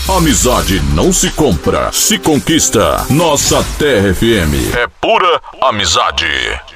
Amizade não se compra, se conquista. Nossa Terra FM é pura amizade.